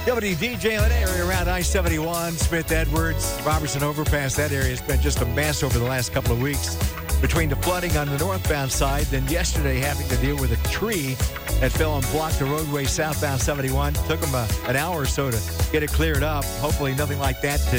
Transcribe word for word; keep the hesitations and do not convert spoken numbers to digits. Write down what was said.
W D J on area around I seventy-one, Smith Edwards, Robertson Overpass. That area has been just a mess over the last couple of weeks between the flooding on the northbound side, then yesterday having to deal with a tree that fell and blocked the roadway southbound seventy-one. Took them a, an hour or so to get it cleared up. Hopefully nothing like that to